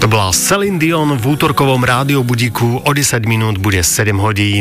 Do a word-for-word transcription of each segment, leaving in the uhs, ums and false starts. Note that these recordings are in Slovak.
To bola Celine Dion v útorkovom rádiobudíku, o desať minút bude sedem hodín.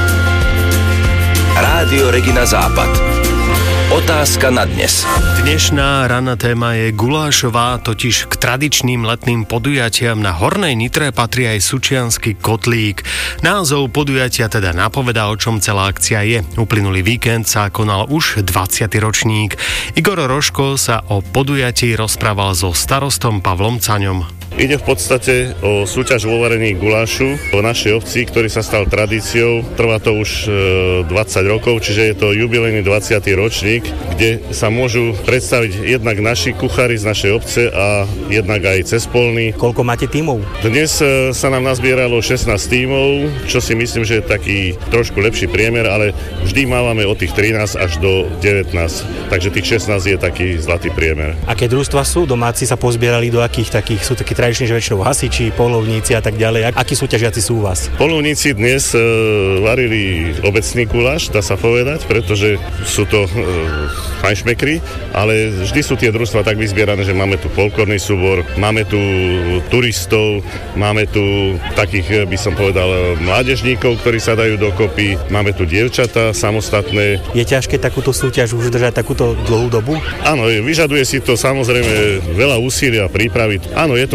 Rádio Regina Západ. Otázka na dnes. Dnešná ranná téma je gulášová, totiž k tradičným letným podujatiam na Hornej Nitre patrí aj Sučiansky kotlík. Názov podujatia teda napovedá, o čom celá akcia je. Uplynulý víkend sa konal už dvadsiaty ročník. Igor Rožko sa o podujatí rozprával so starostom Pavlom Caňom. Ide v podstate o súťaž vo varení gulášu v našej obci, ktorý sa stal tradíciou. Trvá to už dvadsať rokov, čiže je to jubilejný dvadsiaty ročník, kde sa môžu predstaviť jednak naši kuchári z našej obce a jednak aj cespolní. Koľko máte tímov? Dnes sa nám nazbieralo šestnásť tímov, čo si myslím, že je taký trošku lepší priemer, ale vždy mávame od tých trinásť až do devätnásť, takže tých šestnásť je taký zlatý priemer. Aké družstva sú? Domáci sa pozbierali do akých takých? Sú takí tradične, že väčšinou hasiči, poľovníci a tak ďalej. Akí súťažiaci sú u vás? Poľovníci dnes e, varili obecný guláš, dá sa povedať, pretože sú to e, fajnšmekry, ale vždy sú tie družstva tak vyzbierané, že máme tu folklórny súbor, máme tu turistov, máme tu takých, by som povedal, mládežníkov, ktorí sa dajú dokopy, máme tu dievčatá samostatné. Je ťažké takúto súťaž už držať takúto dlhú dobu? Áno, vyžaduje si to samozrejme veľa úsilia, prípravy. Áno, je to